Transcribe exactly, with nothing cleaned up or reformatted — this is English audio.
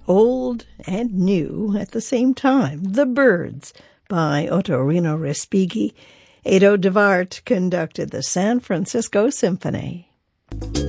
old and new at the same time. The Birds by Ottorino Respighi. Edo de Waart conducted the San Francisco Symphony.